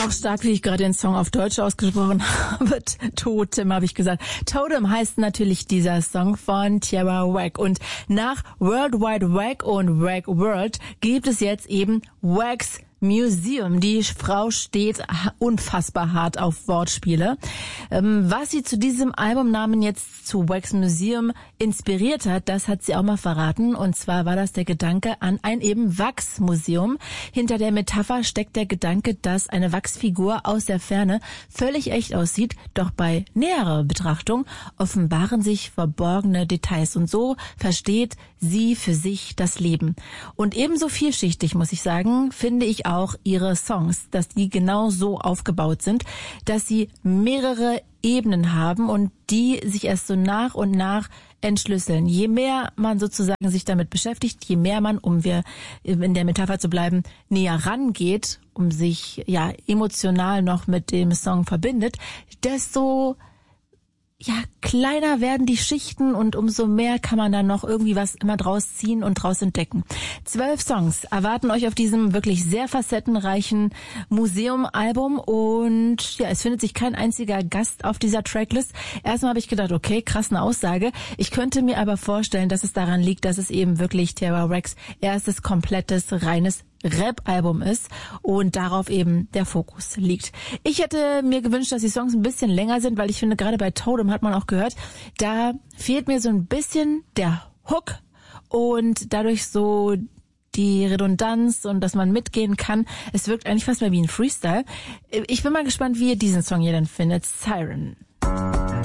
Auch stark, wie ich gerade den Song auf Deutsch ausgesprochen habe. Totem, habe ich gesagt. Totem heißt natürlich dieser Song von Tierra Whack. Und nach World Wide Whack und Whack World gibt es jetzt eben Wax Museum. Die Frau steht unfassbar hart auf Wortspiele. Was sie zu diesem Albumnamen jetzt zu Wax Museum inspiriert hat, das hat sie auch mal verraten. Und zwar war das der Gedanke an ein eben Wachsmuseum. Hinter der Metapher steckt der Gedanke, dass eine Wachsfigur aus der Ferne völlig echt aussieht, doch bei näherer Betrachtung offenbaren sich verborgene Details. Und so versteht sie für sich das Leben. Und ebenso vielschichtig, muss ich sagen, finde ich auch ihre Songs, dass die genau so aufgebaut sind, dass sie mehrere Ebenen haben und die sich erst so nach und nach entschlüsseln. Je mehr man sozusagen sich damit beschäftigt, je mehr man, um wir in der Metapher zu bleiben, näher rangeht, um sich ja emotional noch mit dem Song verbindet, desto kleiner werden die Schichten und umso mehr kann man dann noch irgendwie was immer draus ziehen und draus entdecken. 12 Songs erwarten euch auf diesem wirklich sehr facettenreichen Museum-Album und ja, es findet sich kein einziger Gast auf dieser Tracklist. Erstmal habe ich gedacht, okay, krass, eine Aussage. Ich könnte mir aber vorstellen, dass es daran liegt, dass es eben wirklich Tierra Whacks erstes komplettes, reines Rap-Album ist und darauf eben der Fokus liegt. Ich hätte mir gewünscht, dass die Songs ein bisschen länger sind, weil ich finde, gerade bei Totem hat man auch gehört, da fehlt mir so ein bisschen der Hook und dadurch so die Redundanz und dass man mitgehen kann. Es wirkt eigentlich fast mehr wie ein Freestyle. Ich bin mal gespannt, wie ihr diesen Song hier dann findet. Siren.